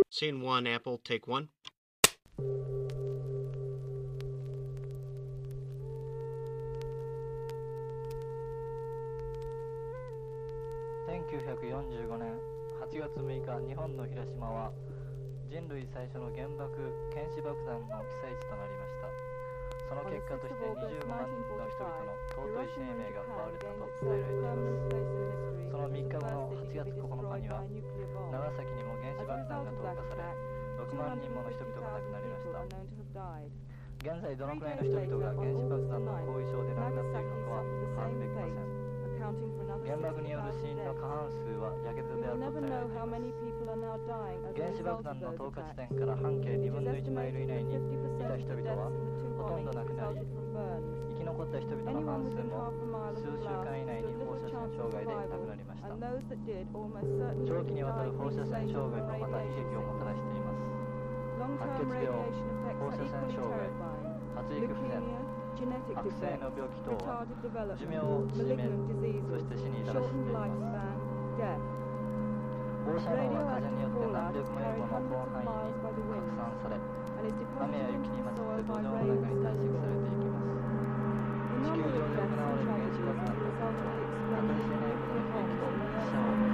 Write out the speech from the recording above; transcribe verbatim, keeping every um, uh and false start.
Scene one, Apple, take one. せんきゅうひゃくよんじゅうごねんはちがつむいか、日本の広島は人類最初の原爆原子爆弾の被災地となりました。その結果としてにじゅうごまん人の人々の尊い生命が奪われたと伝えられています。そのみっかごのはちがつここのかには長崎にも原子爆弾が投下され、ろくまんにんもの人々が亡くなりました。現在どのくらいの人々が原子爆弾の後遺症で亡くなっているのかは把握できません。原爆による死因の過半数はやけどであると伝えられています。原子爆弾の投下地点から半径にぶんのいちマイル以内にいた人々はほとんど亡くなり、生き残った人々の半数も数週間以内に放射線障害で亡くなりました。長期にわたる放射線障害もまた悲劇をもたらしています。白血病、放射線障害、発育不全、悪性の病気等は寿命を縮め、そして死に至らしんでいます。放射能は風によって何百マイルもの広範囲に拡散され、雨や雪に混じって土壌の中に堆積されていきます。地球上で行われる原子爆弾の爆発は計り知れないほどの悲劇と死者を